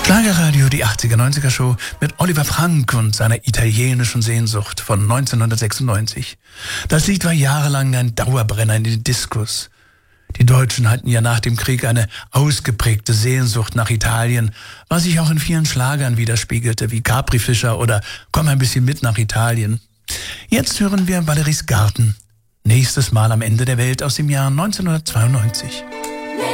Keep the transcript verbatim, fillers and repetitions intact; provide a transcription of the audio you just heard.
Schlagerradio, die achtziger, neunziger Show mit Oliver Frank und seiner italienischen Sehnsucht von neunzehnhundertsechsundneunzig. Das Lied war jahrelang ein Dauerbrenner in den Diskos. Die Deutschen hatten ja nach dem Krieg eine ausgeprägte Sehnsucht nach Italien, was sich auch in vielen Schlagern widerspiegelte, wie Capri-Fischer oder Komm ein bisschen mit nach Italien. Jetzt hören wir Valeries Garten. Nächstes Mal am Ende der Welt aus dem Jahr neunzehnhundertzweiundneunzig.